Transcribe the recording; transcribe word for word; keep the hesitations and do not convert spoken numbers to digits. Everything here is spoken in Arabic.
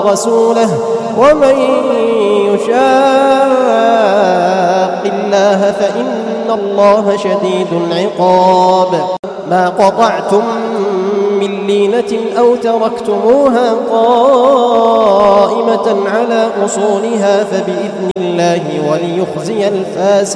ورسوله ومن يشاق الله فإن الله شديد العقاب ما قطعتم من لينة أو تركتموها قائمة على أصولها فبإذن الله وليخزي الفاسقين